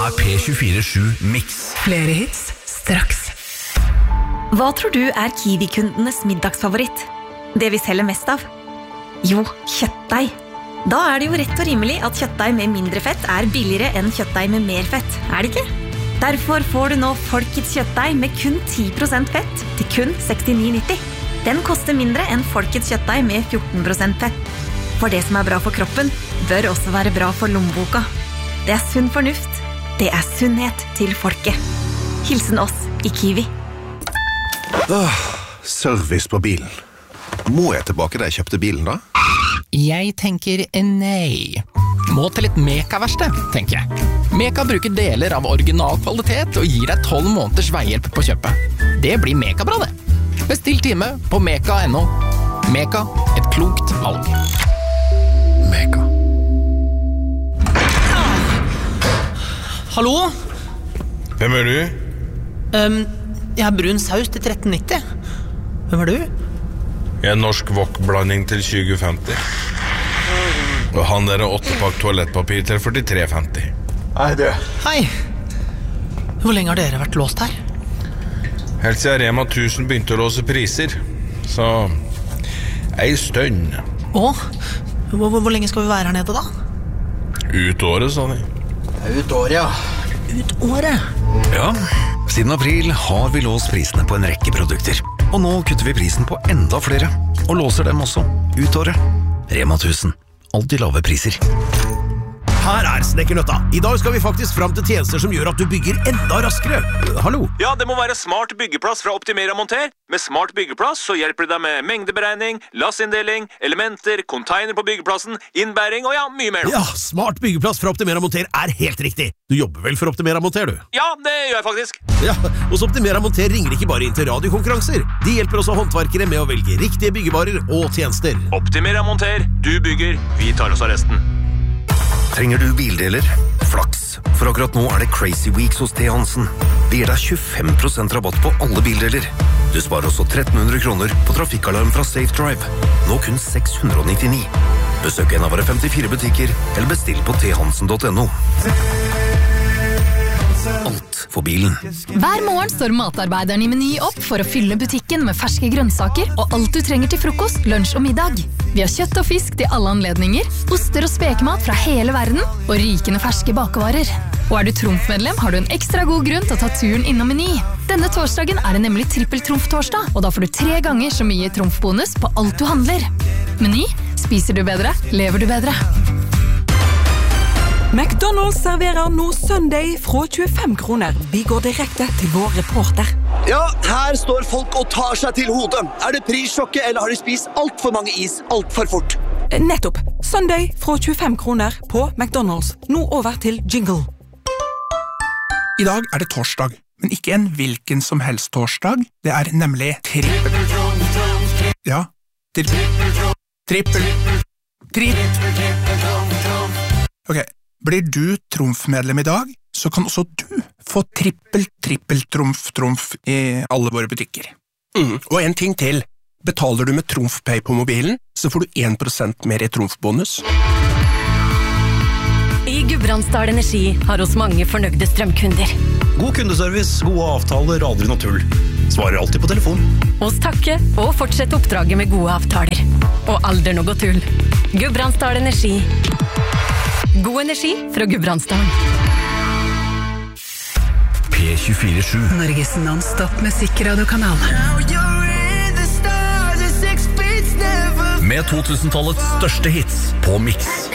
P24/7 Mix. Flere hits straks. Hva tror du Kiwi-kundenes middagsfavoritt? Det vi selger mest av? Jo, kjøttdeig. Da det jo rett og rimelig at kjøttdeig med mindre fett billigere enn kjøttdeig med mer fett, det ikke? Derfor får du nå Folkets kjøttdeig med kun 10% fett til kun 69,90. Den koster mindre enn Folkets kjøttdeig med 14% fett. For det som bra for kroppen, bør også være bra for lommeboka. Det sunn fornuft. Det sunnhet til folket. Hilsen oss i Kiwi. Service på bilen. Må jeg tilbake da jeg kjøpte bilen da? Jeg tenker nei. Må til et Meka-verksted, tenker jeg. Meka bruker deler av original kvalitet og gir deg 12 måneders veihjelp på kjøpet. Det blir Meka-bra det. Bestill time på meka.no. Meka, et klokt valg. Meka. Hallo? Hvem du? Jeg brun saus til 13,90. Hvem du? Jeg norsk wok-blanding til 20,50. Og han 8-pakk toalettpapir til 43,50. Hei du. Hei. Hvor lenge har dere vært låst her? Helt siden Rema 1000 begynte å låse priser. Så ei stønn. Hvor lenge skal vi være her nede da? Ut året, sa de. Ut året, ja. Ut året? Ja, siden april har vi låst prisene på en rekke produkter. Og nå kutter vi prisen på enda flere, og låser dem også ut året. Rema 1000. Alltid lave priser. Her Snekkernøtta. I dag skal vi faktisk fram til tjenester som gjør at du bygger enda raskere. Hallo? Ja, det må være Smart byggeplass fra Optimera Monter. Med Smart byggeplass så hjelper det deg med mengdeberegning, lassinndeling, elementer, container på byggeplassen, innbæring og mye mer. Ja, Smart byggeplass fra Optimera Monter helt riktig. Du jobber vel for Optimera Monter, du? Ja, det gjør jeg faktisk. Ja, hos Optimera Monter ringer ikke bare inn til radiokonkurranser. De hjelper også håndverkere med å velge riktige byggevarer og tjenester. Optimera Monter, du bygger, vi tar oss av resten. Trenger du bildeler? Flaks, for akkurat nå det Crazy Weeks hos T. Hansen. De gir deg 25% rabatt på alle bildeler. Du sparer også 1300 kroner på trafikkalarm fra Safe Drive. Nå kun 699. Besøk en av våre 54 butikker, eller bestill på thansen.no. Alt for bilen. Hver morgen står matarbeideren i Meny opp for å fylle butikken med ferske grønnsaker og alt du trenger til frokost, lunsj og middag. Vi har kjøtt og fisk til alle anledninger, oster og spekemat fra hele verden og rikende ferske bakevarer. Og du Trumf-medlem, har du en ekstra god grunn til å ta turen innom Meny. Denne torsdagen det nemlig trippel-Trumf-torsdag, og da får du 3 ganger så mye Trumf-bonus på alt du handler. Meny, spiser du bedre, lever du bedre. McDonald's serverer nå Sunday fra 25 kroner. Vi går direkte til vår reporter. Ja, her står folk og tar seg til hodet. Det prissjokket, eller har de spist alt for mange is, alt for fort? Nettopp. Sunday fra 25 kroner på McDonald's. Nå over til jingle. I dag det torsdag, men ikke en hvilken som helst torsdag. Det nemlig trippel. Ja, trippel. Ok, blir du Trumf-medlem i dag, så kan også du få trippel-Trumf i alle våre butikker. Og en ting til. Betaler du med TrumfPay på mobilen, så får du 1% mer i Trumf-bonus. I Gudbrandsdal Energi har oss mange fornøyde strømkunder. God kundeservice, gode avtaler, aldri noe tull. Svarer alltid på telefon. Oss takke og fortsette oppdraget med gode avtaler. Og aldri noe tull. Gudbrandsdal Energi. God energi fra Gudbrandsdalen. P24/7. Norges non-stop musikradiokanal. Med 2000-tallets største hits på Mix.